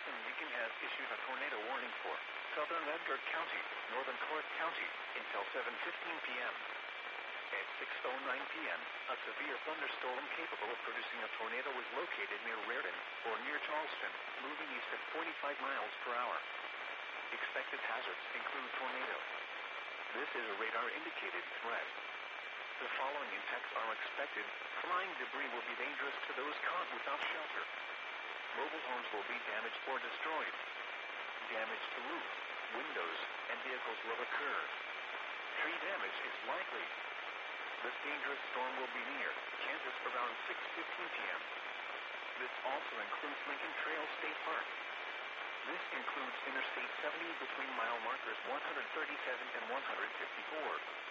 Lincoln has issued a tornado warning for southern Edgar County, northern Clark County, until 7:15 p.m. At 6:09 p.m., a severe thunderstorm capable of producing a tornado was located near Raritan, or near Charleston, moving east at 45 miles per hour. Expected hazards include tornado. This is a radar-indicated threat. The following impacts are expected. Flying debris will be dangerous to those caught without shelter. Mobile homes will be damaged or destroyed. Damage to roofs, windows, and vehicles will occur. Tree damage is likely. This dangerous storm will be near Kansas around 6:15 p.m. This also includes Lincoln Trail State Park. This includes Interstate 70 between mile markers 137 and 154.